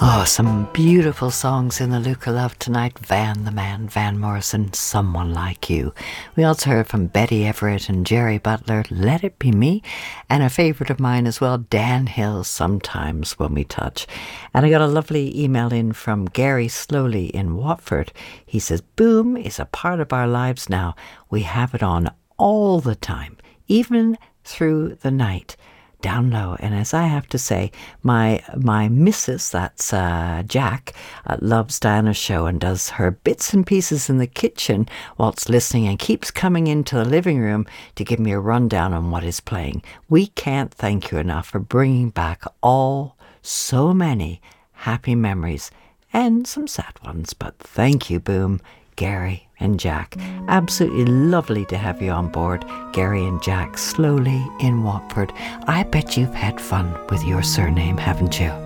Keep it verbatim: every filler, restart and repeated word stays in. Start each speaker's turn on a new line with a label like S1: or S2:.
S1: Oh, some beautiful songs in the Luca Love tonight. Van the Man, Van Morrison, Someone Like You. We also heard from Betty Everett and Jerry Butler, Let It Be Me, and a favourite of mine as well, Dan Hill, Sometimes When We Touch. And I got a lovely email in from Gary Slowly in Watford. He says, Boom is a part of our lives now. We have it on all the time, even through the night. Down low. And as I have to say, my my missus, that's uh, Jack, uh, loves Diana's show and does her bits and pieces in the kitchen whilst listening and keeps coming into the living room to give me a rundown on what is playing. We can't thank you enough for bringing back all so many happy memories and some sad ones, but thank you, Boom, Gary and Jack. Absolutely lovely to have you on board, Gary and Jack, Slowly in Watford. I bet you've had fun with your surname, haven't you?